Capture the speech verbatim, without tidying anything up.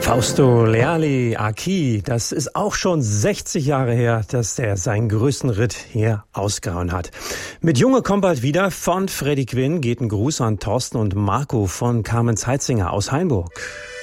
Fausto Leali Aki, das ist auch schon sechzig Jahre her, dass er seinen größten Ritt hier ausgehauen hat. Mit Junge kommt bald wieder von Freddy Quinn geht ein Gruß an Thorsten und Marco von Carmen Zeitzinger aus Hainburg.